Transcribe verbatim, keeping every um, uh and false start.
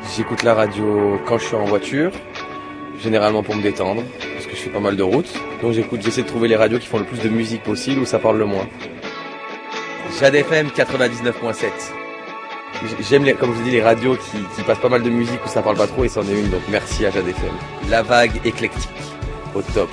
J'écoute la radio quand je suis en voiture, généralement pour me détendre, parce que je fais pas mal de routes. Donc j'écoute, j'essaie de trouver les radios qui font le plus de musique possible, où ça parle le moins. Jade F M quatre-vingt-dix-neuf point sept. J'aime, les, comme je vous dis, les radios qui, qui passent pas mal de musique où ça parle pas trop, et c'en est une, donc merci à Jade F M. La vague éclectique, au top.